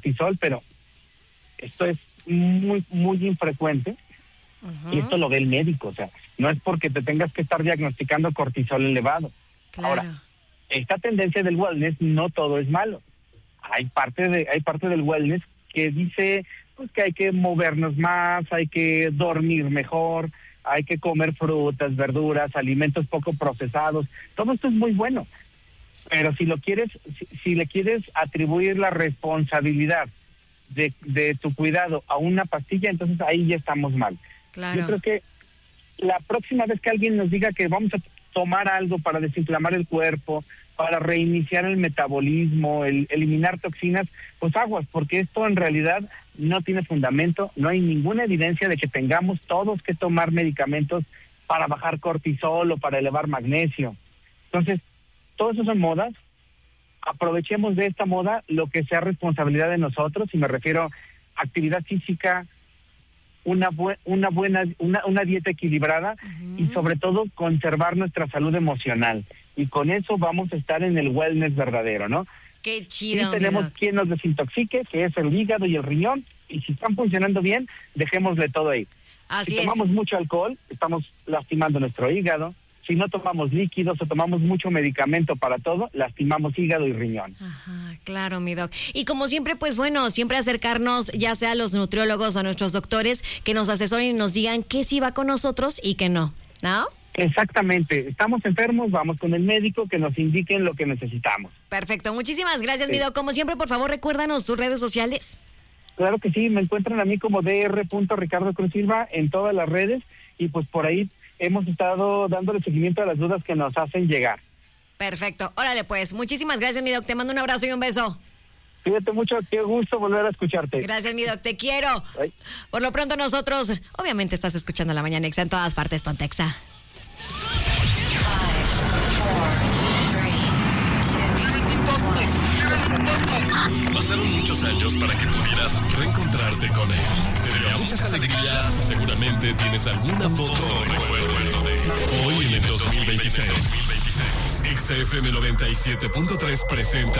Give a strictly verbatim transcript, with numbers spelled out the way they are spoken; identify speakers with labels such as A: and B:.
A: cortisol, pero esto es muy, muy infrecuente. Uh-huh. Y esto lo ve el médico, o sea, no es porque te tengas que estar diagnosticando cortisol elevado.
B: Claro.
A: Ahora, esta tendencia del wellness, no todo es malo. Hay parte de, hay parte del wellness que dice pues que hay que movernos más, hay que dormir mejor, hay que comer frutas, verduras, alimentos poco procesados. Todo esto es muy bueno. Pero si lo quieres, si, si le quieres atribuir la responsabilidad de, de tu cuidado a una pastilla, entonces ahí ya estamos mal.
B: Claro.
A: Yo creo que la próxima vez que alguien nos diga que vamos a tomar algo para desinflamar el cuerpo, para reiniciar el metabolismo, el eliminar toxinas, pues aguas, porque esto en realidad no tiene fundamento, no hay ninguna evidencia de que tengamos todos que tomar medicamentos para bajar cortisol o para elevar magnesio. Entonces, todo eso son modas. Aprovechemos de esta moda lo que sea responsabilidad de nosotros, y me refiero a actividad física, una bu- una buena una, una dieta equilibrada, uh-huh. y sobre todo conservar nuestra salud emocional, y con eso vamos a estar en el wellness verdadero, ¿no?
B: Qué chido.
A: Y tenemos quien nos desintoxique, que es el hígado y el riñón, y si están funcionando bien, dejémosle todo ahí.
B: Así
A: si
B: es.
A: tomamos mucho alcohol, estamos lastimando nuestro hígado. Si no tomamos líquidos o tomamos mucho medicamento para todo, lastimamos hígado y riñón.
B: Ajá, claro, mi doc. Y como siempre, pues bueno, siempre acercarnos ya sea a los nutriólogos o a nuestros doctores que nos asesoren y nos digan qué sí va con nosotros y qué no, ¿no?
A: Exactamente. Estamos enfermos, vamos con el médico que nos indiquen lo que necesitamos.
B: Perfecto. Muchísimas gracias,
A: Sí.
B: mi doc. Como siempre, por favor, recuérdanos tus redes sociales.
A: Claro que sí, me encuentran a mí como dr. Ricardo Cruz Silva en todas las redes, y pues por ahí hemos estado dándole seguimiento a las dudas que nos hacen llegar.
B: Perfecto. Órale, pues. Muchísimas gracias, mi doc. Te mando un abrazo y un beso.
A: Cuídate mucho, qué gusto volver a escucharte.
B: Gracias, mi doc. Te quiero.
A: Bye.
B: Por lo pronto nosotros, obviamente estás escuchando La Mañanexa en todas partes, Pontexa.
C: Pasaron muchos años para que pudieras reencontrarte con él. Te dio muchas alegrías, seguramente tienes alguna foto o recuerdo de hoy en el dos mil veintiséis. X F M noventa y siete punto tres presenta